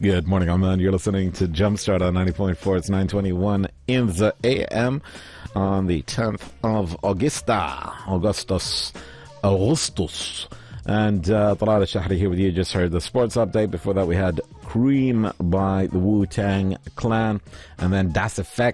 Good morning, Oman. You're listening to Jumpstart on 90.4. It's 9:21 in the AM on the 10th of Augustus. And Talal Shahri here with you. Just heard the sports update. Before that, we had Cream by the Wu-Tang Clan. And then Das Effect